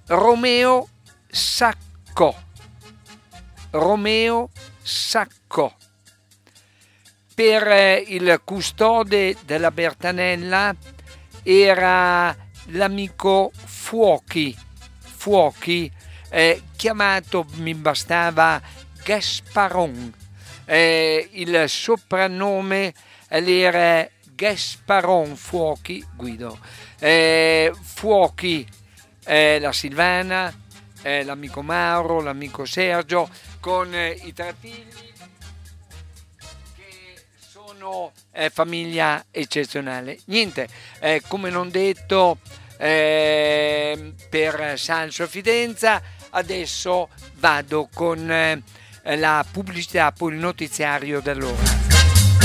Romeo Sacco. Per il custode della Bertanella era l'amico Fuochi, chiamato, mi bastava, Gasparon. Il soprannome era Gasparon Fuochi Guido. Fuochi, la Silvana, l'amico Mauro, l'amico Sergio, con i tre figli che sono famiglia eccezionale. Niente, come non detto, per Salso e Fidenza, adesso vado con la pubblicità, poi il notiziario dell'ora.